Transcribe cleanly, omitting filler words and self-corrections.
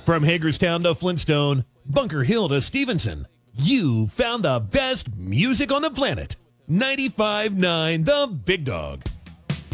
From Hagerstown to Flintstone, Bunker Hill to Stevenson, you found the best music on the planet. 95.9 The Big Dog.